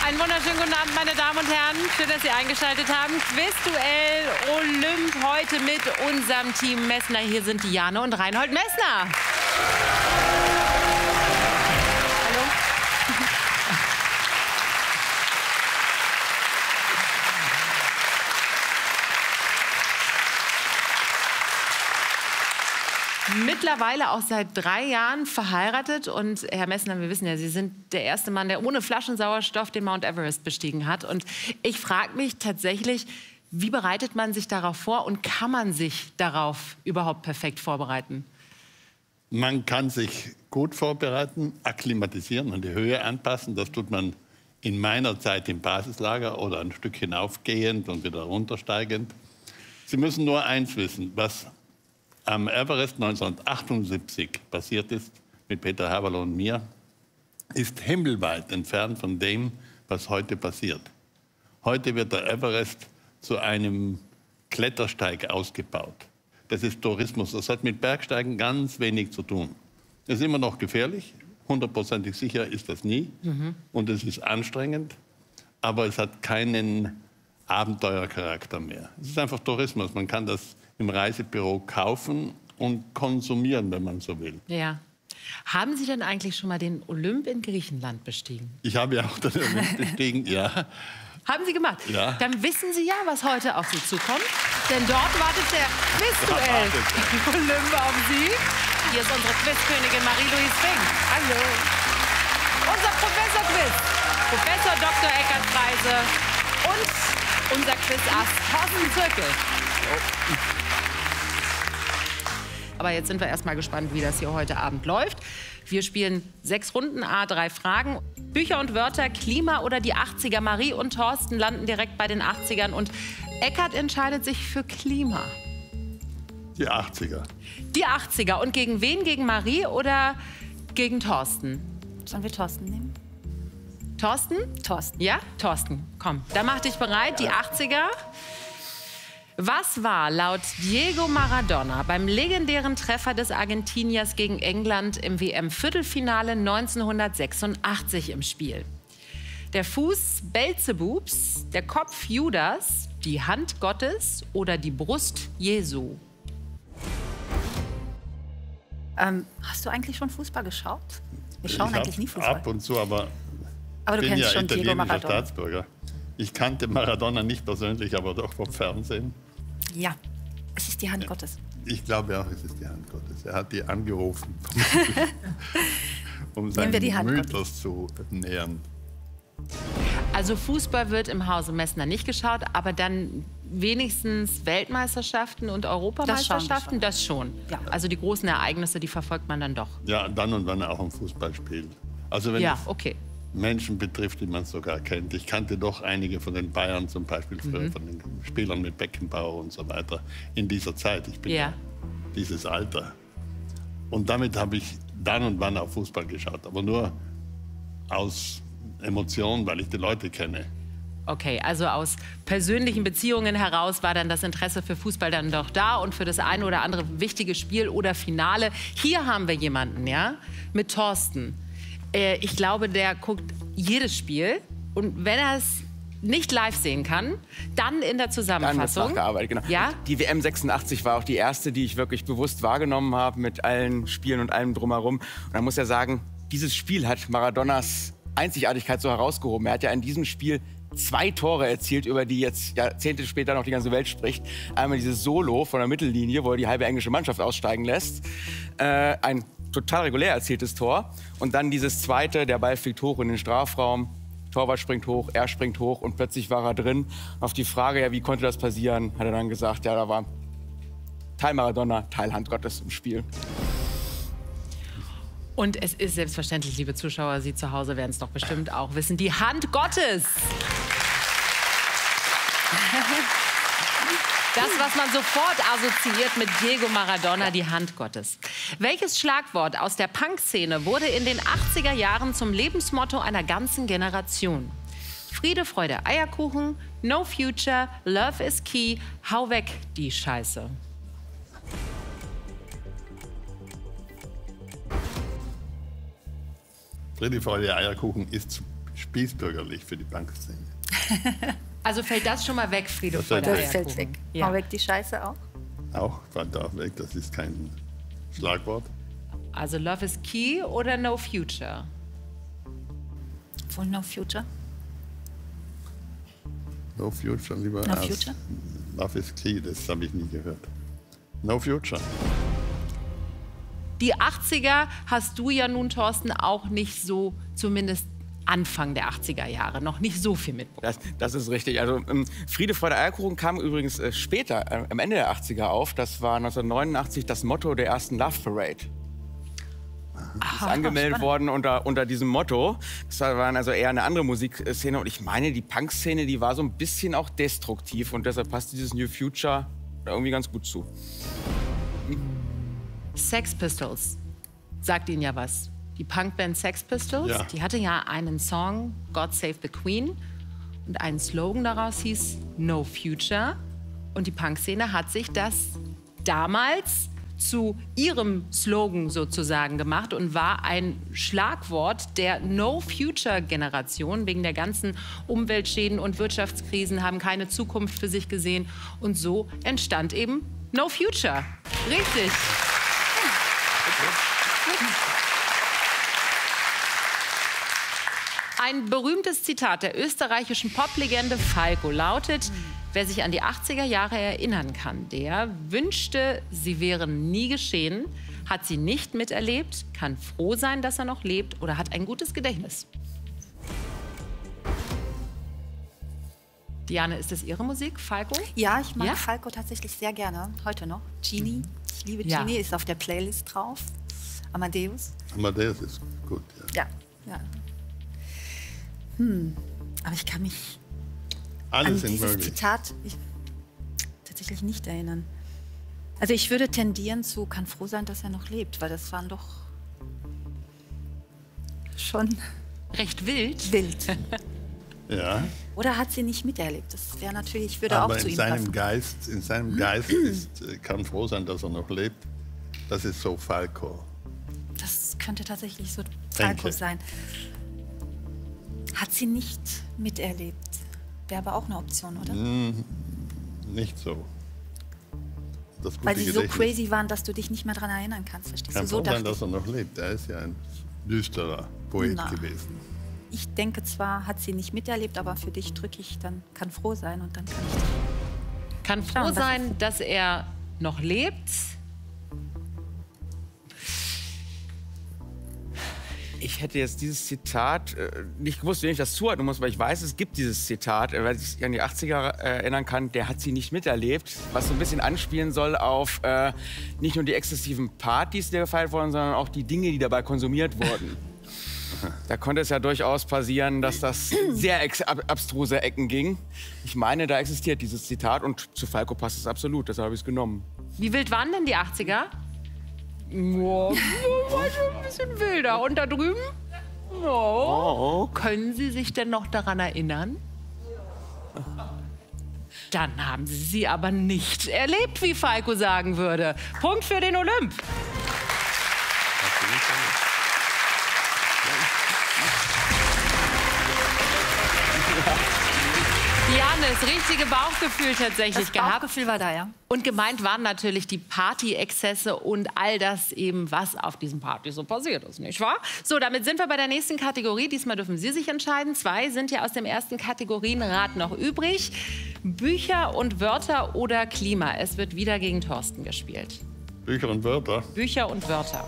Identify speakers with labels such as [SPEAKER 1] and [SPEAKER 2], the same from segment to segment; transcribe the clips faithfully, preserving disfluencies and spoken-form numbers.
[SPEAKER 1] Einen wunderschönen guten Abend, meine Damen und Herren. Schön, dass Sie eingeschaltet haben. Quizduell Olymp heute mit unserem Team Messner. Hier sind Diane und Reinhold Messner. Hallo. Mittlerweile auch seit drei Jahren verheiratet. Und Herr Messner, wir wissen ja, Sie sind der erste Mann, der ohne Flaschensauerstoff den Mount Everest bestiegen hat. Und ich frage mich tatsächlich, wie bereitet man sich darauf vor und kann man sich darauf überhaupt perfekt vorbereiten?
[SPEAKER 2] Man kann sich gut vorbereiten, akklimatisieren und die Höhe anpassen. Das tut man in meiner Zeit im Basislager oder ein Stück hinaufgehend und wieder runtersteigend. Sie müssen nur eins wissen, was am Everest neunzehnhundertachtundsiebzig passiert ist, mit Peter Haberl und mir, ist himmelweit entfernt von dem, was heute passiert. Heute wird der Everest zu einem Klettersteig ausgebaut. Das ist Tourismus. Das hat mit Bergsteigen ganz wenig zu tun. Es ist immer noch gefährlich. Hundertprozentig sicher ist das nie. Mhm. Und es ist anstrengend. Aber es hat keinen Abenteuercharakter mehr. Es ist einfach Tourismus. Man kann das im Reisebüro kaufen und konsumieren, wenn man so will.
[SPEAKER 1] Ja. Haben Sie denn eigentlich schon mal den Olymp in Griechenland bestiegen?
[SPEAKER 2] Ich habe ja auch den Olymp bestiegen, ja.
[SPEAKER 1] Haben Sie gemacht?
[SPEAKER 2] Ja.
[SPEAKER 1] Dann wissen Sie ja, was heute auf Sie zukommt. Denn dort wartet der Quizduell Olymp auf Sie. Hier ist unsere Quizkönigin Marie-Louise Fink. Hallo. Unser Professor-Quiz, Professor Doktor Eckhard Preise und unser Quizass Thorsten Zirkel. Aber jetzt sind wir erst mal gespannt, wie das hier heute Abend läuft. Wir spielen sechs Runden, a drei Fragen. Bücher und Wörter, Klima oder die achtziger. Marie und Thorsten landen direkt bei den achtzigern. Und Eckhard entscheidet sich für Klima.
[SPEAKER 2] Die achtziger.
[SPEAKER 1] Die achtziger. Und gegen wen? Gegen Marie oder gegen Thorsten?
[SPEAKER 3] Sollen wir Thorsten nehmen?
[SPEAKER 1] Thorsten?
[SPEAKER 3] Thorsten.
[SPEAKER 1] Ja? Thorsten, komm. Dann mach dich bereit. Die achtziger. Was war laut Diego Maradona beim legendären Treffer des Argentiniers gegen England im W M-Viertelfinale neunzehnhundertsechsundachtzig im Spiel? Der Fuß Belzebubs, der Kopf Judas, die Hand Gottes oder die Brust Jesu?
[SPEAKER 3] Ähm, hast du eigentlich schon Fußball geschaut? Wir schauen
[SPEAKER 2] ich
[SPEAKER 3] eigentlich nie Fußball.
[SPEAKER 2] Ab und zu, aber,
[SPEAKER 3] aber du
[SPEAKER 2] ich bin
[SPEAKER 3] kennst
[SPEAKER 2] ja
[SPEAKER 3] schon Diego
[SPEAKER 2] italienischer
[SPEAKER 3] Maradona.
[SPEAKER 2] Staatsbürger. Ich kannte Maradona nicht persönlich, aber doch vom Fernsehen.
[SPEAKER 3] Ja, es ist die Hand Gottes.
[SPEAKER 2] Ich glaube auch, es ist die Hand Gottes. Er hat die angerufen, um seinen Mythos zu nähern.
[SPEAKER 1] Also Fußball wird im Hause Messner nicht geschaut, aber dann wenigstens Weltmeisterschaften und Europameisterschaften, das schon. Das schon. Ja. Also die großen Ereignisse, die verfolgt man dann doch.
[SPEAKER 2] Ja, dann und wann auch im Fußballspiel. Also wenn
[SPEAKER 1] ja, okay.
[SPEAKER 2] Menschen betrifft, die man sogar kennt. Ich kannte doch einige von den Bayern zum Beispiel, mhm. von den Spielern mit Beckenbauer und so weiter in dieser Zeit. Ich bin ja dieses Alter. Und damit habe ich dann und wann auf Fußball geschaut, aber nur aus Emotionen, weil ich die Leute kenne.
[SPEAKER 1] Okay, also aus persönlichen Beziehungen heraus war dann das Interesse für Fußball dann doch da und für das eine oder andere wichtige Spiel oder Finale. Hier haben wir jemanden, ja, mit Thorsten. Ich glaube, der guckt jedes Spiel und wenn er es nicht live sehen kann, dann in der Zusammenfassung.
[SPEAKER 4] Dann nachgearbeitet, genau.
[SPEAKER 1] Ja?
[SPEAKER 4] Die W M sechsundachtzig war auch die erste, die ich wirklich bewusst wahrgenommen habe mit allen Spielen und allem drumherum. Und man muss ja sagen, dieses Spiel hat Maradonas Einzigartigkeit so herausgehoben. Er hat ja in diesem Spiel zwei Tore erzielt, über die jetzt Jahrzehnte später noch die ganze Welt spricht. Einmal dieses Solo von der Mittellinie, wo er die halbe englische Mannschaft aussteigen lässt. Äh, ein total regulär erzieltes Tor. Und dann dieses zweite, der Ball fliegt hoch in den Strafraum. Torwart springt hoch, er springt hoch und plötzlich war er drin. Auf die Frage, ja, wie konnte das passieren, hat er dann gesagt, ja, da war Teil Maradona, Teil Hand Gottes im Spiel.
[SPEAKER 1] Und es ist selbstverständlich, liebe Zuschauer, Sie zu Hause werden es doch bestimmt auch wissen, die Hand Gottes. Das, was man sofort assoziiert mit Diego Maradona, die Hand Gottes. Welches Schlagwort aus der Punk-Szene wurde in den achtziger Jahren zum Lebensmotto einer ganzen Generation? Friede, Freude, Eierkuchen, No Future, Love is Key, hau weg die Scheiße.
[SPEAKER 2] Friede, Freude, Eierkuchen ist spießbürgerlich für die Punkszene.
[SPEAKER 1] Also fällt das schon mal weg, Friede
[SPEAKER 2] Das
[SPEAKER 1] vor
[SPEAKER 2] fällt
[SPEAKER 1] der
[SPEAKER 2] weg.
[SPEAKER 3] Das fällt
[SPEAKER 1] Eierkuchen.
[SPEAKER 3] weg.
[SPEAKER 1] Ja.
[SPEAKER 3] Hau weg die Scheiße auch.
[SPEAKER 2] Auch fällt auch weg, das ist kein Schlagwort.
[SPEAKER 1] Also Love is Key oder No Future?
[SPEAKER 3] Wohl No Future.
[SPEAKER 2] No Future, lieber
[SPEAKER 3] No
[SPEAKER 2] als
[SPEAKER 3] Future?
[SPEAKER 2] Love is Key, das habe ich nie gehört. No Future.
[SPEAKER 1] Die achtziger hast du ja nun, Thorsten, auch nicht so, zumindest Anfang der achtziger Jahre, noch nicht so viel mitbekommen.
[SPEAKER 4] Das, das ist richtig. Also ähm, Friede vor der Eierkuchen kam übrigens äh, später, äh, am Ende der achtziger auf. Das war neunzehnhundertneunundachtzig das Motto der ersten Love Parade. Ist angemeldet worden unter, unter diesem Motto. Das war also eher eine andere Musikszene. Und ich meine, die Punk-Szene, die war so ein bisschen auch destruktiv. Und deshalb passt dieses New Future da irgendwie ganz gut zu.
[SPEAKER 1] Sex Pistols, sagt Ihnen ja was. Die Punkband Sex Pistols,
[SPEAKER 2] Ja.
[SPEAKER 1] die hatte ja einen Song, God Save the Queen. Und ein Slogan daraus hieß No Future. Und die Punkszene hat sich das damals zu ihrem Slogan sozusagen gemacht und war ein Schlagwort der No-Future-Generation. Wegen der ganzen Umweltschäden und Wirtschaftskrisen haben keine Zukunft für sich gesehen. Und so entstand eben No Future. Richtig. Ein berühmtes Zitat der österreichischen Poplegende Falco lautet: Wer sich an die achtziger Jahre erinnern kann, der wünschte, sie wären nie geschehen, hat sie nicht miterlebt, kann froh sein, dass er noch lebt oder hat ein gutes Gedächtnis. Diane, ist das Ihre Musik, Falco?
[SPEAKER 3] Ja, ich mag
[SPEAKER 1] Ja?
[SPEAKER 3] Falco tatsächlich sehr gerne. Heute noch. Genie. Ich liebe
[SPEAKER 1] Ja.
[SPEAKER 3] Genie, ist auf der Playlist drauf. Amadeus.
[SPEAKER 2] Amadeus ist gut, ja.
[SPEAKER 3] Ja. ja. Hm. Aber ich kann mich an
[SPEAKER 2] Alles sind
[SPEAKER 3] dieses
[SPEAKER 2] möglich.
[SPEAKER 3] Zitat ich, tatsächlich nicht erinnern. Also ich würde tendieren zu, kann froh sein, dass er noch lebt, weil das waren doch schon
[SPEAKER 1] Recht wild.
[SPEAKER 3] wild.
[SPEAKER 2] Ja,
[SPEAKER 3] Oder hat sie nicht miterlebt? Das wäre natürlich, würde
[SPEAKER 2] aber
[SPEAKER 3] auch zu
[SPEAKER 2] in
[SPEAKER 3] ihm
[SPEAKER 2] seinem
[SPEAKER 3] passen.
[SPEAKER 2] Geist, in seinem Geist ist, äh, kann froh sein, dass er noch lebt. Das ist so Falco.
[SPEAKER 3] Das könnte tatsächlich so Falco
[SPEAKER 2] Denke.
[SPEAKER 3] sein. Hat sie nicht miterlebt. Wäre aber auch eine Option, oder?
[SPEAKER 2] Nicht so. Das gute
[SPEAKER 3] Weil sie so
[SPEAKER 2] Gedächtnis
[SPEAKER 3] crazy waren, dass du dich nicht mehr daran erinnern kannst. Verstehst
[SPEAKER 2] kann
[SPEAKER 3] du? So
[SPEAKER 2] froh sein,
[SPEAKER 3] dachte
[SPEAKER 2] dass er noch lebt. Er ist ja ein düsterer Poet
[SPEAKER 3] Na.
[SPEAKER 2] gewesen.
[SPEAKER 3] ich. Ich denke zwar, hat sie nicht miterlebt, aber für dich drücke ich dann, kann froh sein und dann kann ich dich.
[SPEAKER 1] Kann froh
[SPEAKER 3] Schauen, was
[SPEAKER 1] sein, dass er noch lebt.
[SPEAKER 4] Ich hätte jetzt dieses Zitat äh, nicht gewusst, wie ich das zuordnen muss, weil ich weiß, es gibt dieses Zitat, äh, weil ich mich an die achtziger äh, erinnern kann, der hat sie nicht miterlebt, was so ein bisschen anspielen soll auf äh, nicht nur die exzessiven Partys, die gefeiert wurden, sondern auch die Dinge, die dabei konsumiert wurden. Da konnte es ja durchaus passieren, dass das sehr ex ab abstruse Ecken ging. Ich meine, da existiert dieses Zitat und zu Falco passt es absolut, deshalb habe ich es genommen.
[SPEAKER 1] Wie wild waren denn die achtziger? Ja, war schon ein bisschen wilder. Und da drüben? Oh. Können Sie sich denn noch daran erinnern? Dann haben Sie sie aber nicht erlebt, wie Falco sagen würde. Punkt für den Olymp. Diane, das richtige Bauchgefühl tatsächlich
[SPEAKER 3] Das
[SPEAKER 1] gehabt.
[SPEAKER 3] Bauchgefühl war da, ja.
[SPEAKER 1] Und gemeint waren natürlich die Party-Exzesse und all das eben, was auf diesen Partys so passiert ist, nicht wahr? So, damit sind wir bei der nächsten Kategorie. Diesmal dürfen Sie sich entscheiden. Zwei sind ja aus dem ersten Kategorienrat noch übrig. Bücher und Wörter oder Klima. Es wird wieder gegen Thorsten gespielt.
[SPEAKER 2] Bücher und Wörter.
[SPEAKER 1] Bücher und Wörter.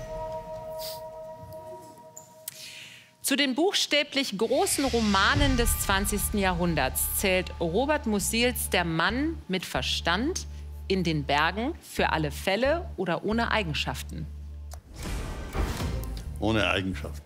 [SPEAKER 1] Zu den buchstäblich großen Romanen des zwanzigsten Jahrhunderts zählt Robert Mussils Der Mann mit Verstand in den Bergen für alle Fälle oder ohne Eigenschaften.
[SPEAKER 2] Ohne Eigenschaften.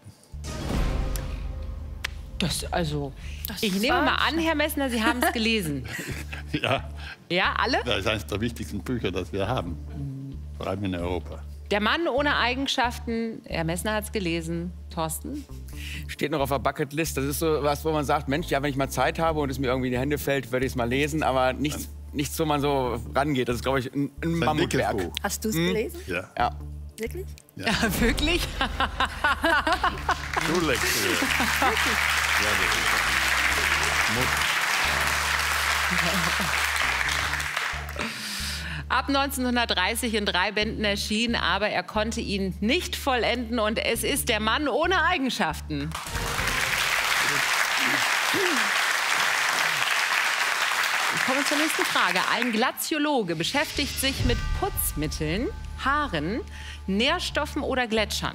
[SPEAKER 1] Das, also,
[SPEAKER 3] Das
[SPEAKER 1] ich nehme
[SPEAKER 3] war-
[SPEAKER 1] mal an, Herr Messner, Sie haben es gelesen.
[SPEAKER 2] Ja,
[SPEAKER 1] Ja, alle?
[SPEAKER 2] das ist eines der wichtigsten Bücher, das wir haben. Vor allem in Europa.
[SPEAKER 1] Der Mann ohne Eigenschaften, Herr Messner hat es gelesen. Thorsten?
[SPEAKER 4] Steht noch auf der Bucketlist. Das ist so was, wo man sagt, Mensch, ja, wenn ich mal Zeit habe und es mir irgendwie in die Hände fällt, werde ich es mal lesen. Aber nichts, nichts, wo man so rangeht. Das ist, glaube ich, ein, ein
[SPEAKER 2] Ein dickes
[SPEAKER 4] Mammutwerk.
[SPEAKER 2] Buch.
[SPEAKER 3] Hast du es gelesen?
[SPEAKER 2] Ja.
[SPEAKER 4] Ja.
[SPEAKER 3] Wirklich?
[SPEAKER 1] Ja, wirklich?
[SPEAKER 2] Schullektüre.
[SPEAKER 1] Ab neunzehnhundertdreißig in drei Bänden erschienen, aber er konnte ihn nicht vollenden und es ist der Mann ohne Eigenschaften. Ich komme zur nächsten Frage. Ein Glaziologe beschäftigt sich mit Putzmitteln, Haaren, Nährstoffen oder Gletschern.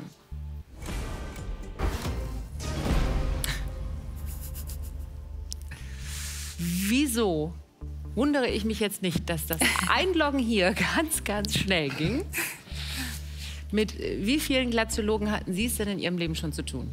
[SPEAKER 1] Wieso wundere ich mich jetzt nicht, dass das Einloggen hier ganz, ganz schnell ging? Mit wie vielen Glaziologen hatten Sie es denn in Ihrem Leben schon zu tun?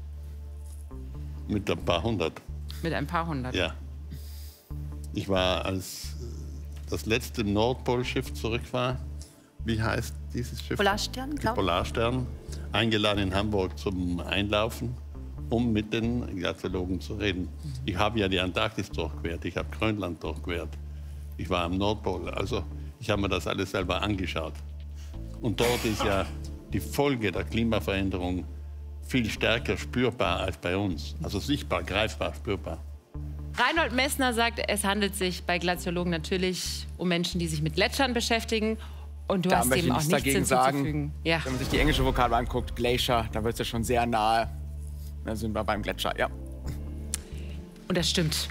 [SPEAKER 2] Mit ein paar hundert.
[SPEAKER 1] Mit ein paar hundert?
[SPEAKER 2] Ja. Ich war, als das letzte Nordpolschiff zurück war, wie heißt dieses Schiff?
[SPEAKER 3] Polarstern, glaube ich.
[SPEAKER 2] Polarstern, eingeladen in Hamburg zum Einlaufen, um mit den Glaziologen zu reden. Ich habe ja die Antarktis durchquert, ich habe Grönland durchquert, ich war am Nordpol, also ich habe mir das alles selber angeschaut. Und dort ist ja die Folge der Klimaveränderung viel stärker spürbar als bei uns, also sichtbar, greifbar, spürbar.
[SPEAKER 1] Reinhold Messner sagt, es handelt sich bei Glaziologen natürlich um Menschen, die sich mit Gletschern beschäftigen. Und du
[SPEAKER 4] Da
[SPEAKER 1] hast
[SPEAKER 4] möchte
[SPEAKER 1] dem
[SPEAKER 4] ich
[SPEAKER 1] auch
[SPEAKER 4] nichts
[SPEAKER 1] nichts
[SPEAKER 4] dagegen
[SPEAKER 1] hinzuzufügen.
[SPEAKER 4] sagen.
[SPEAKER 1] Ja.
[SPEAKER 4] Wenn man sich die englische Vokabel anguckt, Glacier, da wird es ja schon sehr nahe. Da sind wir beim Gletscher, ja.
[SPEAKER 1] Und das stimmt.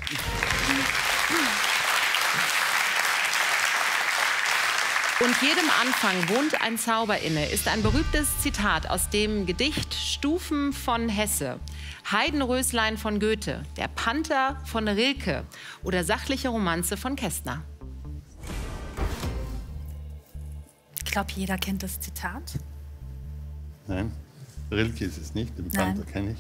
[SPEAKER 1] Und jedem Anfang wohnt ein Zauber inne, ist ein berühmtes Zitat aus dem Gedicht Stufen von Hesse, Heidenröslein von Goethe, Der Panther von Rilke oder Sachliche Romanze von Kästner.
[SPEAKER 3] Ich glaube, jeder kennt das Zitat.
[SPEAKER 2] Nein, Rilke ist es nicht, den Panther kenne ich.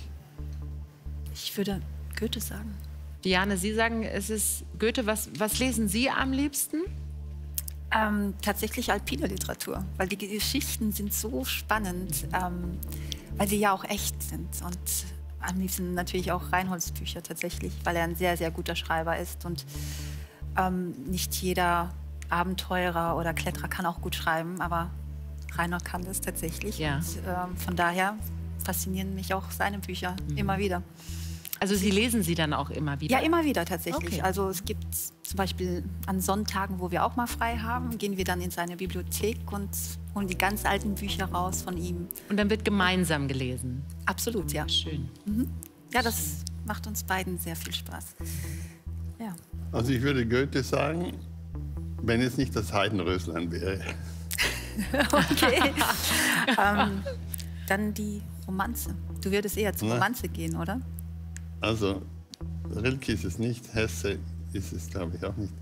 [SPEAKER 3] Ich würde Goethe sagen.
[SPEAKER 1] Diane, Sie sagen, es ist Goethe. Was, was lesen Sie am liebsten?
[SPEAKER 3] Ähm, tatsächlich alpine Literatur, weil die Geschichten sind so spannend, ähm, weil sie ja auch echt sind. Und am liebsten natürlich auch Reinholds Bücher tatsächlich, weil er ein sehr, sehr guter Schreiber ist. Und ähm, nicht jeder Abenteurer oder Kletterer kann auch gut schreiben, aber Reinhold kann das tatsächlich.
[SPEAKER 1] Ja.
[SPEAKER 3] Und ähm, von daher faszinieren mich auch seine Bücher mhm. immer wieder.
[SPEAKER 1] Also Sie lesen sie dann auch immer wieder?
[SPEAKER 3] Ja, immer wieder tatsächlich.
[SPEAKER 1] Okay.
[SPEAKER 3] Also es gibt zum Beispiel an Sonntagen, wo wir auch mal frei haben, gehen wir dann in seine Bibliothek und holen die ganz alten Bücher raus von ihm.
[SPEAKER 1] Und dann wird gemeinsam gelesen?
[SPEAKER 3] Absolut, ja.
[SPEAKER 1] Schön.
[SPEAKER 3] Mhm. Ja, das macht uns beiden sehr viel Spaß. Ja.
[SPEAKER 2] Also ich würde Goethe sagen, wenn es nicht das Heidenröslein wäre.
[SPEAKER 3] Okay. ähm, dann die Romanze. Du würdest eher zur
[SPEAKER 2] Na.
[SPEAKER 3] Romanze gehen, oder?
[SPEAKER 2] Also Rilke ist es nicht, Hesse ist es, glaube ich, auch nicht.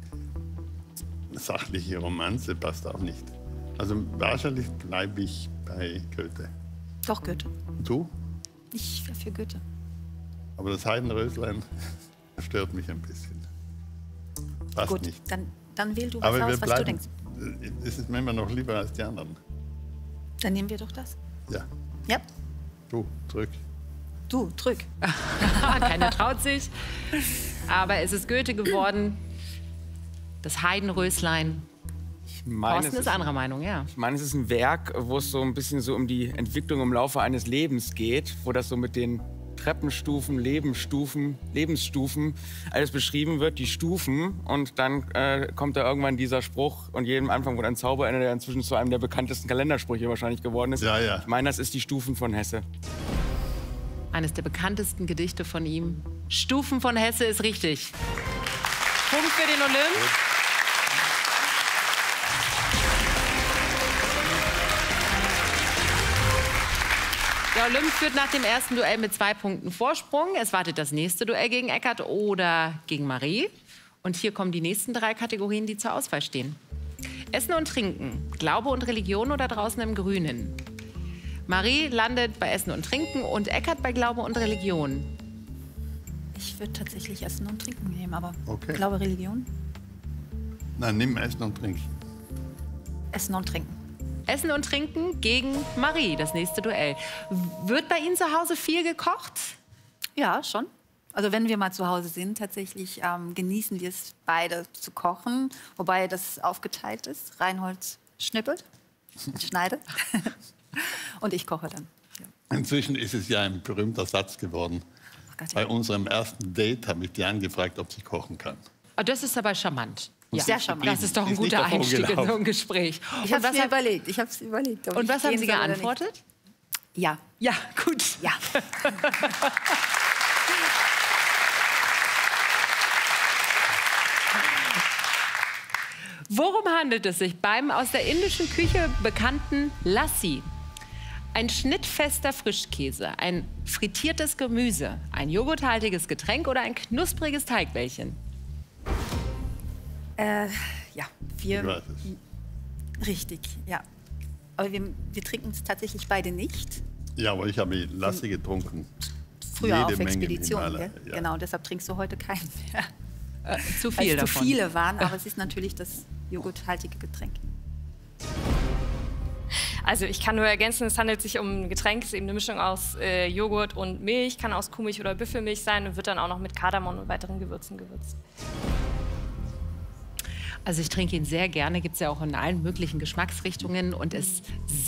[SPEAKER 2] Sachliche Romanze passt auch nicht. Also wahrscheinlich bleibe ich bei Goethe.
[SPEAKER 3] Doch, Goethe.
[SPEAKER 2] Du?
[SPEAKER 3] Ich wäre für Goethe.
[SPEAKER 2] Aber das Heidenröslein stört mich ein bisschen. Passt
[SPEAKER 3] Gut,
[SPEAKER 2] nicht.
[SPEAKER 3] dann, dann wähl du was
[SPEAKER 2] Aber wir
[SPEAKER 3] aus, was du
[SPEAKER 2] bleiben,
[SPEAKER 3] denkst.
[SPEAKER 2] es ist mir immer noch lieber als die anderen.
[SPEAKER 3] Dann nehmen wir doch das.
[SPEAKER 2] Ja,
[SPEAKER 3] Ja,
[SPEAKER 2] du, zurück.
[SPEAKER 3] du, drück.
[SPEAKER 1] Keiner traut sich. Aber es ist Goethe geworden. Das Heidenröslein.
[SPEAKER 4] Ich meine,
[SPEAKER 1] Thorsten
[SPEAKER 4] es
[SPEAKER 1] ist
[SPEAKER 4] ist,
[SPEAKER 1] anderer Meinung, ja.
[SPEAKER 4] ich meine, es ist ein Werk, wo es so ein bisschen so um die Entwicklung im Laufe eines Lebens geht, wo das so mit den Treppenstufen, Lebensstufen, Lebensstufen alles beschrieben wird, die Stufen. Und dann äh, kommt da irgendwann dieser Spruch und jedem Anfang wurde ein Zauberende, der inzwischen zu einem der bekanntesten Kalendersprüche wahrscheinlich geworden ist.
[SPEAKER 2] Ja, ja.
[SPEAKER 4] Ich meine, das ist die Stufen von Hesse.
[SPEAKER 1] Eines der bekanntesten Gedichte von ihm. Stufen von Hesse ist richtig. Punkt für den Olymp. Der Olymp führt nach dem ersten Duell mit zwei Punkten Vorsprung. Es wartet das nächste Duell gegen Eckart oder gegen Marie. Und hier kommen die nächsten drei Kategorien, die zur Auswahl stehen. Essen und Trinken, Glaube und Religion oder draußen im Grünen. Marie landet bei Essen und Trinken und Eckart bei Glaube und Religion.
[SPEAKER 3] Ich würde tatsächlich Essen und Trinken nehmen, aber
[SPEAKER 2] Okay.
[SPEAKER 3] Glaube, Religion?
[SPEAKER 2] Nein, nimm Essen und Trinken.
[SPEAKER 3] Essen und Trinken.
[SPEAKER 1] Essen und Trinken gegen Marie, das nächste Duell. Wird bei Ihnen zu Hause viel gekocht?
[SPEAKER 3] Ja, schon. Also wenn wir mal zu Hause sind, tatsächlich ähm, genießen wir es beide zu kochen, wobei das aufgeteilt ist. Reinhold schnippelt, schneidet und ich koche dann. Ja.
[SPEAKER 2] Inzwischen ist es ja ein berühmter Satz geworden.
[SPEAKER 3] Gott.
[SPEAKER 2] Bei unserem ersten Date habe ich die angefragt, ob sie kochen kann.
[SPEAKER 1] Oh, das ist aber charmant. Ja.
[SPEAKER 3] Sehr charmant.
[SPEAKER 1] Das ist doch ein
[SPEAKER 2] Ist nicht
[SPEAKER 1] guter
[SPEAKER 2] davon
[SPEAKER 1] Einstieg in
[SPEAKER 2] gelaufen.
[SPEAKER 1] so ein Gespräch.
[SPEAKER 3] Ich
[SPEAKER 1] Und
[SPEAKER 3] habe
[SPEAKER 1] was,
[SPEAKER 3] mir
[SPEAKER 1] hat,
[SPEAKER 3] überlegt. Ich habe überlegt. ob
[SPEAKER 1] und
[SPEAKER 3] ich
[SPEAKER 1] was haben
[SPEAKER 3] gehen
[SPEAKER 1] Sie
[SPEAKER 3] soll oder
[SPEAKER 1] geantwortet?
[SPEAKER 3] nicht. Ja.
[SPEAKER 1] Ja, gut.
[SPEAKER 3] Ja.
[SPEAKER 1] Worum handelt es sich beim aus der indischen Küche bekannten Lassi? Ein schnittfester Frischkäse, ein frittiertes Gemüse, ein joghurthaltiges Getränk oder ein knuspriges Teigbällchen?
[SPEAKER 3] Äh, ja,
[SPEAKER 2] Ich
[SPEAKER 3] wir.
[SPEAKER 2] weiß es.
[SPEAKER 3] Richtig, ja. Aber wir, wir trinken es tatsächlich beide nicht.
[SPEAKER 2] Ja, aber ich habe Lassi getrunken.
[SPEAKER 3] Früher
[SPEAKER 2] Jede
[SPEAKER 3] auf
[SPEAKER 2] Menge im
[SPEAKER 3] Expeditionen.
[SPEAKER 2] Himalaya,
[SPEAKER 3] Gell?
[SPEAKER 2] ja.
[SPEAKER 3] Genau, deshalb trinkst du heute keinen mehr.
[SPEAKER 1] Äh, zu
[SPEAKER 3] Weil
[SPEAKER 1] viel
[SPEAKER 3] es
[SPEAKER 1] davon.
[SPEAKER 3] zu viele waren, aber es ist natürlich das joghurthaltige Getränk.
[SPEAKER 5] Also ich kann nur ergänzen, es handelt sich um ein Getränk, es ist eben eine Mischung aus äh, Joghurt und Milch, kann aus Kuhmilch oder Büffelmilch sein und wird dann auch noch mit Kardamom und weiteren Gewürzen gewürzt.
[SPEAKER 1] Also ich trinke ihn sehr gerne, gibt es ja auch in allen möglichen Geschmacksrichtungen und ist